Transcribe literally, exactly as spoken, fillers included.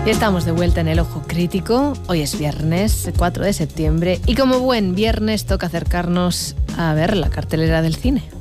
Y estamos de vuelta en el Ojo Crítico. Hoy es viernes, cuatro de septiembre, y como buen viernes toca acercarnos a ver la cartelera del cine.